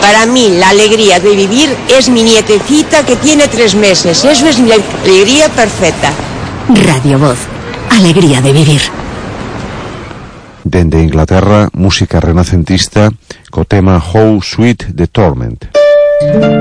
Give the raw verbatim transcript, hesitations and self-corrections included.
Para mí la alegría de vivir es mi nietecita que tiene tres meses. Eso es la alegría perfecta. Radio Voz, alegría de vivir. Dende Inglaterra, música renacentista co tema How Sweet the Torment.